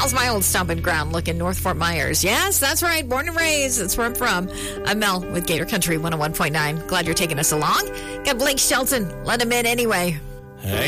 Mel's my old stomping ground. Look in North Fort Myers. Yes, that's right. Born and raised. That's where I'm from. I'm Mel with Gator Country 101.9. Glad you're taking us along. Got Blake Shelton. Let him in anyway. Hey.